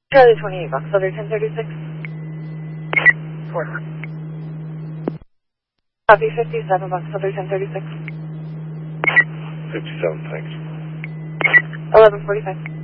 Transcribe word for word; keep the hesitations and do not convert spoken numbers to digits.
Charlie twenty-eight, Box Letter ten thirty-six. Four. Copy fifty-seven, Box Letter ten thirty-six. fifty-seven, thanks. eleven forty-five.